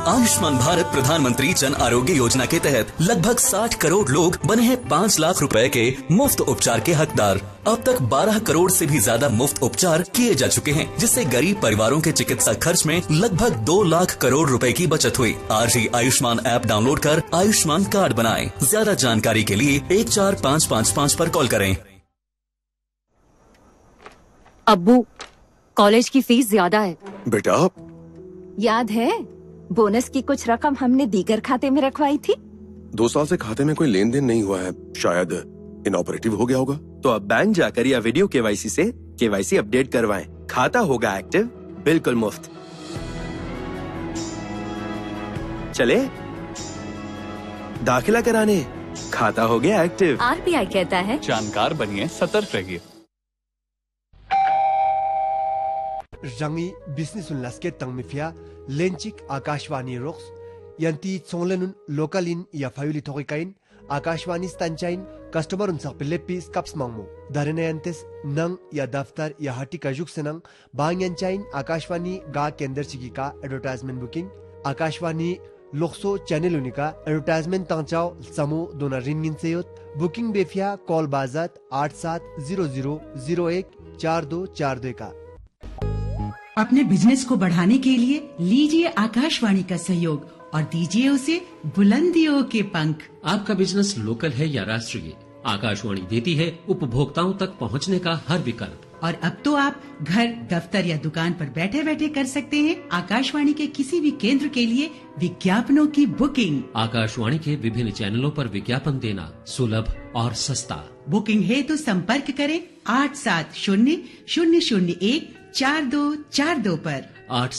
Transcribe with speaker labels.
Speaker 1: आयुष्मान भारत प्रधानमंत्री जन आरोग्य योजना के तहत लगभग 60 करोड़ लोग बने हैं 5 लाख रुपए के मुफ्त उपचार के हकदार। अब तक 12 करोड़ से भी ज्यादा मुफ्त उपचार किए जा चुके हैं, जिससे गरीब परिवारों के चिकित्सा खर्च में लगभग 2 लाख करोड़ रुपए की बचत हुई। आज ही आयुष्मान ऐप डाउनलोड कर आयुष्मान कार्ड बनाएं। ज्यादा जानकारी के लिए 14555 पर कॉल करें।
Speaker 2: अब्बू, कॉलेज की फीस ज्यादा है।
Speaker 3: बेटा,
Speaker 4: याद है बोनस की कुछ रकम हमने दीगर खाते में रखवाई थी।
Speaker 3: 2 साल से खाते में कोई लेन देन नहीं हुआ है, शायद इनऑपरेटिव हो गया होगा।
Speaker 5: तो अब बैंक जाकर या वीडियो केवाईसी से केवाईसी अपडेट करवाएं। खाता होगा एक्टिव, बिल्कुल मुफ्त। चले दाखिला कराने, खाता हो गया एक्टिव।
Speaker 4: आरबीआई कहता है
Speaker 6: जानकार बनिए, सतर्क रहिए।
Speaker 7: रंगी बिजनेस लस्के तंगमिफिया लेंचिक आकाशवाणी रोक्स यंती चोंगलेनुन लोकलिन या फायुली थोकिकाइन आकाशवाणी स्टंचाइन कस्टमर उन सकपिलेपी स्कप्स मांगमो दारेनयंतेस नंग या दफ्तर या हटी का युग सेनंग बांगयंचाइन आकाशवाणी गा केंद्र चिकी का advertisement booking Akashvani लोक्सो channel उनिका advertisement तंचाओ समूह दोना रिंगिन सेयोत बुकिंग बेफिया कॉल बाजात 8700014242 का।
Speaker 8: अपने बिजनेस को बढ़ाने के लिए लीजिए आकाशवाणी का सहयोग और दीजिए उसे बुलंदियों के पंख।
Speaker 9: आपका बिजनेस लोकल है या राष्ट्रीय, आकाशवाणी देती है उपभोक्ताओं तक पहुंचने का हर विकल्प।
Speaker 8: और अब तो आप घर, दफ्तर या दुकान पर बैठे बैठे कर सकते हैं आकाशवाणी के किसी भी केंद्र के लिए विज्ञापनों की बुकिंग।
Speaker 9: आकाशवाणी के विभिन्न चैनलों पर विज्ञापन देना सुलभ और सस्ता।
Speaker 8: बुकिंग है तो संपर्क करें 8700014242 पर।
Speaker 9: 8